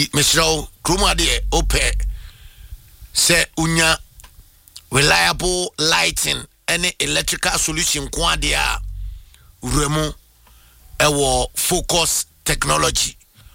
Enti mesrao kroma de ope se unya reliable lighting any electrical solution kwa de a uremu ewo focus technology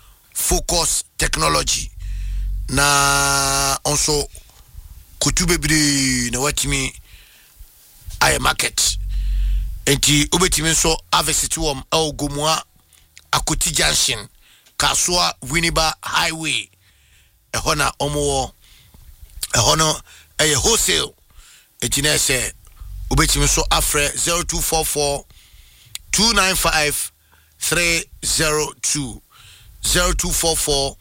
na also kutube biri na watimi aye market enti obetimi so avesiti wom Gomua Akoti Junction Kasua Winneba Highway ehona omo ehono eye wholesale etina se obetimi so afre 0244 295 302 0244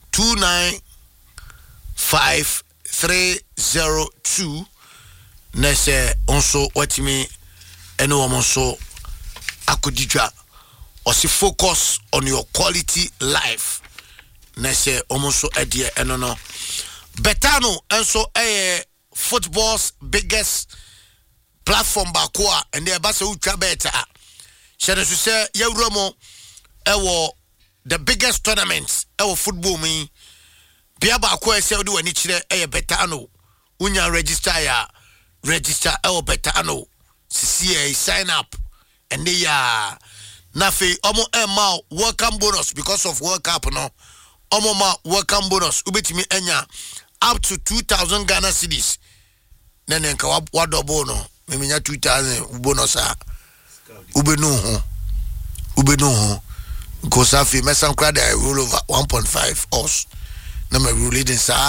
295 302 nese onso watimi ene womonso akodidwa osi focus on your quality life nese omonso edie eno no Betano enso football's biggest platform bakwa and the basa ultra beta shede so say yawramo ewo the biggest tournament ewo football me bia bakwa e say odi wani kire Betano unya register ewo Betano CCA sign up and they nafe omo ma welcome bonus because of World Cup no omo ma welcome bonus ubetimi enya up to 2,000 Ghana cedis nene nka wa double no meminya 2,000 bonus a ubenu ho because afi mesan kra dey roll over 1.5 us na me roll din sa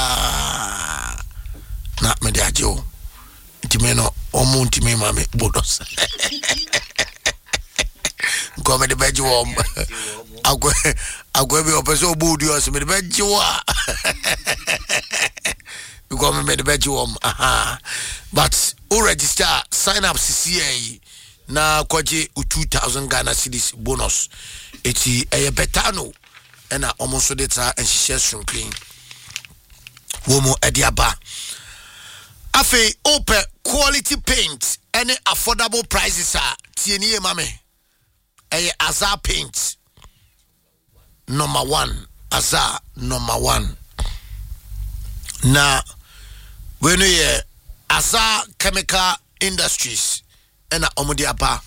na me dey ajo ntime no omo ntime ma me bonus come the beji wom agwe be opeso budi o se me beji wa because me the beji wom but o register sign up CCA na kwaje 2,000 Ghana cedis bonus eti Betano ena omonso data and share shrinking womo ediaba afi open quality paint any affordable prices are tieni mame Azar paint number 1 Azar number 1 na when we Azar Chemical Industries and Omudiapa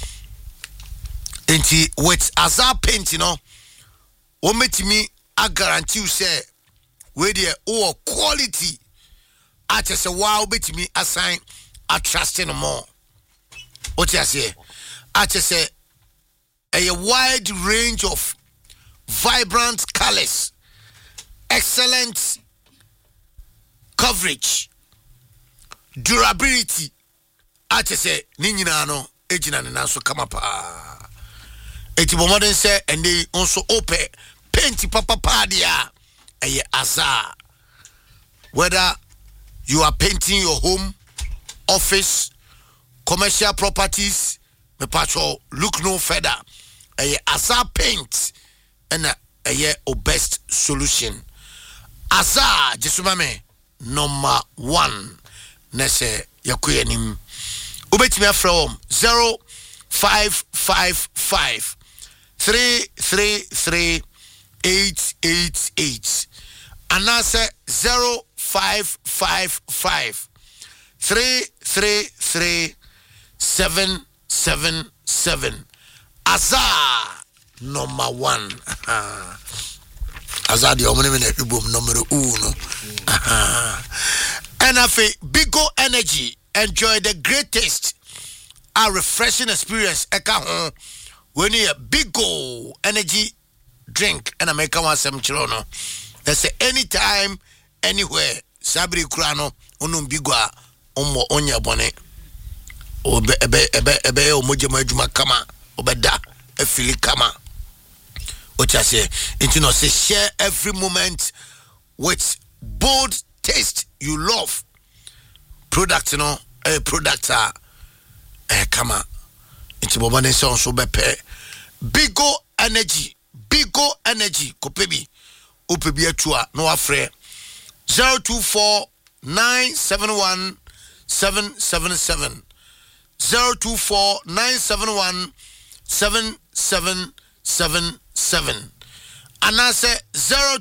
enti with Azar paint o metimi I guarantee you say we there quality at a wow betimi assign a trusting more what you say at say a wide range of vibrant colors, excellent coverage, durability. I say, Ninano, Ejina and also come up. Etibomodern say, and they also open painty papa padia, a Azar. Whether you are painting your home, office, commercial properties, me patrol look no further. Azar paint and a best solution. Azar jesumame number 1 nese yakuyenim ubetimi from 0555 333 888 anase 0555 333 777 Azar number 1 Azar the omni number 1 and Bigo Energy enjoy the greatest refreshing experience eka when you Bigo Energy drink and I make one some chirono they say anytime anywhere sabri kurano onum Bigo omo onya bone ebe omoje majuma kama obeda efili kama ocha say into no say share every moment with bold taste you love product product kama into bobane so bepe Bigo Energy kopebi opebi atua no afre 024 971 777 024 971 7777 and I say